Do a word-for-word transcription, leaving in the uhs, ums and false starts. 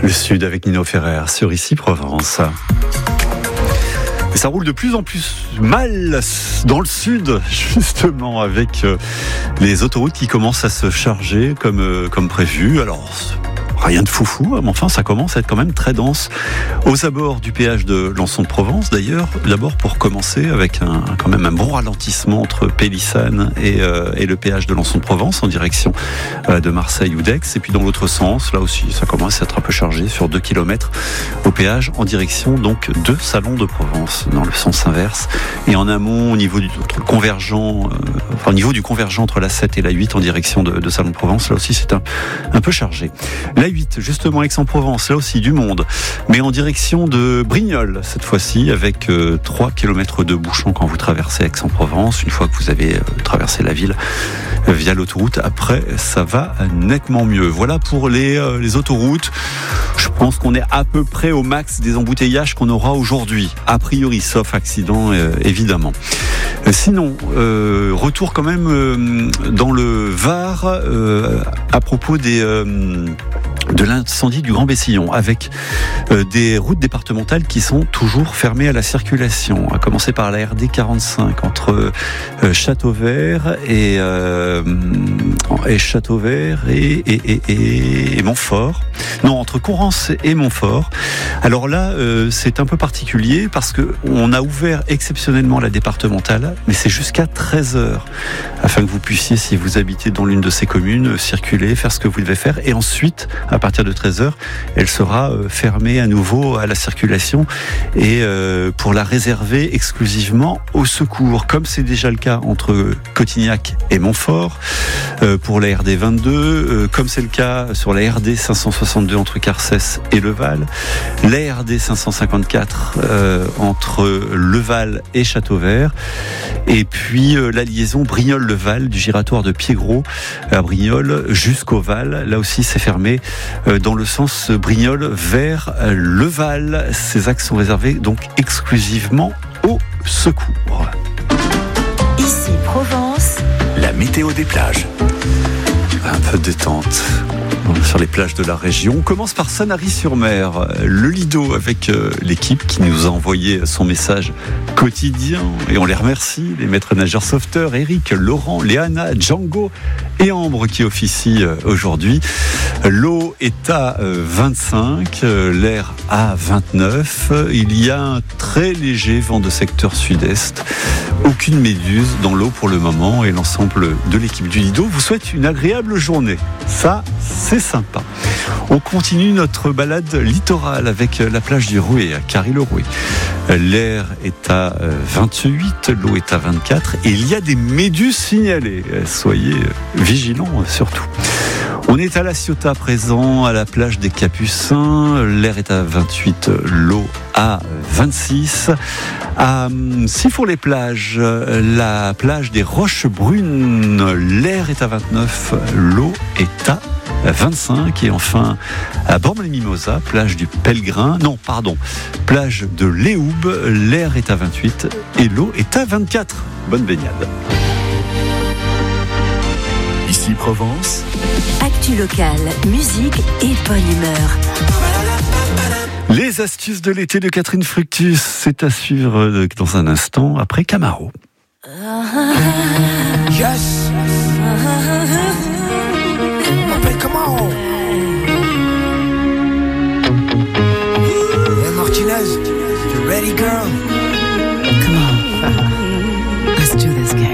Le Sud avec Nino Ferrer sur Ici Provence. Et ça roule de plus en plus mal dans le sud, justement, avec les autoroutes qui commencent à se charger comme, comme prévu. Alors, rien de foufou, mais enfin, ça commence à être quand même très dense. Aux abords du péage de Lançon-de-Provence, d'ailleurs, d'abord pour commencer, avec un, quand même un bon ralentissement entre Pélissane et, euh, et le péage de Lançon-de-Provence, en direction euh, de Marseille ou d'Aix. Et puis dans l'autre sens, là aussi, ça commence à être un peu chargé sur deux kilomètres au péage, en direction donc de Salon-de-Provence, dans le sens inverse. Et en amont, au niveau du entre le convergent, euh, enfin, au niveau du convergent entre la sept et la huit, en direction de, de Salon-de-Provence, là aussi, c'est un, un peu chargé. La huit, justement, Aix-en-Provence, là aussi du monde, mais en direction de Brignoles, cette fois-ci, avec euh, trois kilomètres de bouchons quand vous traversez Aix-en-Provence. Une fois que vous avez euh, traversé la ville euh, via l'autoroute, après, ça va nettement mieux. Voilà pour les, euh, les autoroutes. Je pense qu'on est à peu près au max des embouteillages qu'on aura aujourd'hui, a priori, sauf accident, euh, évidemment. Euh, sinon, euh, retour quand même euh, dans le Var, euh, à propos des... Euh, de l'incendie du Grand Bessillon, avec euh, des routes départementales qui sont toujours fermées à la circulation, à commencer par la R D quarante-cinq entre euh, Châteauvert et, euh, et Châteauvert et, et, et, et, et Montfort. Non, entre Courrens et Montfort. Alors là, euh, c'est un peu particulier parce que on a ouvert exceptionnellement la départementale, mais c'est jusqu'à treize heures, afin que vous puissiez, si vous habitez dans l'une de ces communes, circuler, faire ce que vous devez faire, et ensuite, à partir de treize heures, elle sera fermée à nouveau à la circulation et euh, pour la réserver exclusivement au secours, comme c'est déjà le cas entre Cotignac et Montfort, euh, pour la R D vingt-deux, euh, comme c'est le cas sur la R D cinq cent soixante-deux entre Carcès et Leval, la R D cinq cent cinquante-quatre euh, entre Leval et Châteauvert, et puis euh, la liaison Brignoles-Leval du giratoire de Piégros à Brignoles jusqu'au Val. Là aussi, c'est fermé euh, dans le sens Brignoles vers euh, Leval. Ces axes sont réservés donc exclusivement au secours. Ici Provence, la météo des plages. Un peu de détente sur les plages de la région. On commence par Sanary-sur-Mer, le Lido, avec euh, l'équipe qui nous a envoyé son message quotidien, et on les remercie, les maîtres nageurs sauveteurs Eric, Laurent, Léana, Django et Ambre qui officient euh, aujourd'hui. L'eau est à euh, vingt-cinq, euh, l'air à vingt-neuf. Il y a un très léger vent de secteur sud-est. Aucune méduse dans l'eau pour le moment, et l'ensemble de l'équipe du Lido vous souhaite une agréable journée. Ça, c'est sympa. On continue notre balade littorale avec la plage du Rouet, à Carry-le-Rouet. L'air est à vingt-huit, l'eau est à vingt-quatre, et il y a des méduses signalées. Soyez vigilants surtout. On est à La Ciotat présent, à la plage des Capucins. L'air est à vingt-huit, l'eau à vingt-six. À Sifour-les-Plages, la plage des Roches Brunes, l'air est à vingt-neuf, l'eau est à vingt-cinq. Et enfin, à Bormes-les-Mimosas, plage du Pellegrin, non, pardon, plage de Léoube, l'air est à vingt-huit et l'eau est à vingt-quatre. Bonne baignade. Ici Provence. actu locale, musique et bonne humeur. Les astuces de l'été de Catherine Fructus, c'est à suivre dans un instant après Camaro. Yes. M'appelle comment? Hey Martinez, you ready girl?